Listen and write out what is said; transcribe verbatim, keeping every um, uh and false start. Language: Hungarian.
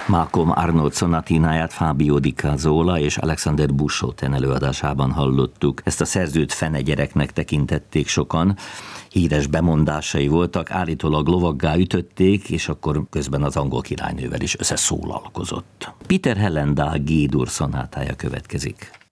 Malcolm Arnold szonátináját Fabio Di Cazzola és Alexander Busoten előadásában hallottuk. Ezt a szerzőt fene gyereknek tekintették sokan, híres bemondásai voltak, állítólag lovaggá ütötték, és akkor közben az angol királynővel is összeszólalkozott. Peter Helen Dahl G-dur szonátája következik.